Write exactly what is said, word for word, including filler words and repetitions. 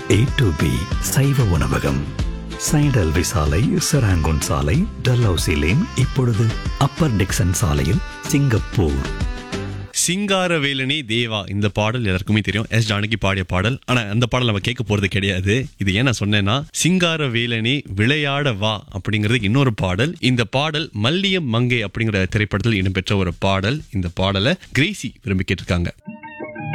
A to be சைவ உணவகம். சைடல்வி சாலை, செராங்கோன் சாலை, டல்ஹவுசி லேன், இப்பொழுது அப்பர் டிக்சன் சாலையில், சிங்கப்பூர். சிங்காரவேலனே தேவா இந்த பாடல் எல்லாருக்குமே தெரியும். எஸ் ஜானகி பாடிய பாடல். ஆனா அந்த பாடல் நம்ம கேட்க போறது கிடையாது. இது ஏன் நான் சொன்னேன்னா, சிங்காரவேலனே விளையாட வா அப்படிங்கிறது இன்னொரு பாடல். இந்த பாடல் மல்லியம் மங்கை அப்படிங்கிற திரைப்படத்தில் இடம்பெற்ற ஒரு பாடல். இந்த பாடலை கிரேசி விரும்பி கேட்டிருக்காங்க.